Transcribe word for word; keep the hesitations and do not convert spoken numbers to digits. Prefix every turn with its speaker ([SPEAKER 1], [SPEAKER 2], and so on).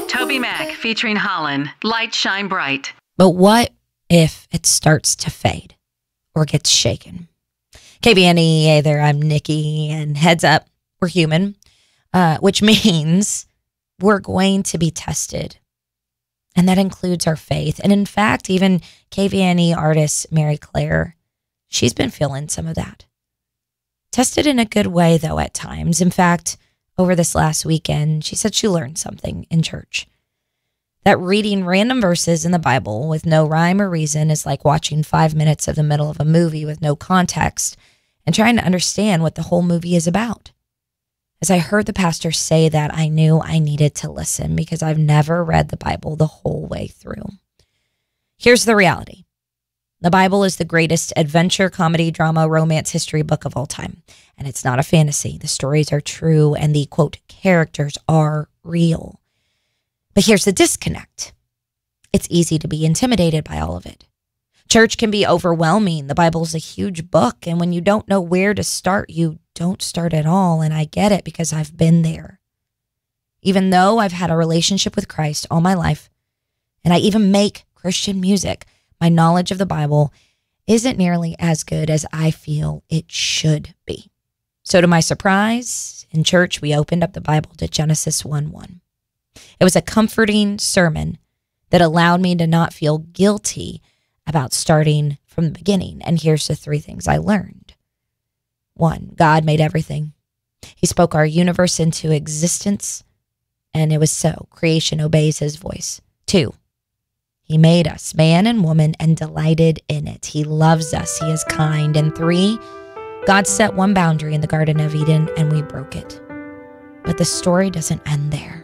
[SPEAKER 1] Toby Mac featuring Holland, Light Shine Bright.
[SPEAKER 2] But what if it starts to fade or gets shaken? K B N E, hey there, I'm Nikki, and heads up, we're human, uh, which means we're going to be tested. And that includes our faith. And in fact, even K B N E artist Mary Claire, she's been feeling some of that. Tested in a good way, though, at times. In fact, over this last weekend, she said she learned something in church. That reading random verses in the Bible with no rhyme or reason is like watching five minutes of the middle of a movie with no context and trying to understand what the whole movie is about. As I heard the pastor say that, I knew I needed to listen because I've never read the Bible the whole way through. Here's the reality. The Bible is the greatest adventure, comedy, drama, romance history book of all time. And it's not a fantasy. The stories are true and the, quote, characters are real. But here's the disconnect. It's easy to be intimidated by all of it. Church can be overwhelming. The Bible's a huge book. And when you don't know where to start, you don't start at all. And I get it because I've been there. Even though I've had a relationship with Christ all my life, and I even make Christian music, my knowledge of the Bible isn't nearly as good as I feel it should be. So to my surprise, in church, we opened up the Bible to Genesis one one. It was a comforting sermon that allowed me to not feel guilty about starting from the beginning. And here's the three things I learned. One, God made everything. He spoke our universe into existence, and it was so. Creation obeys his voice. Two, he made us, man and woman, and delighted in it. He loves us. He is kind. And three, God set one boundary in the Garden of Eden, and we broke it. But the story doesn't end there.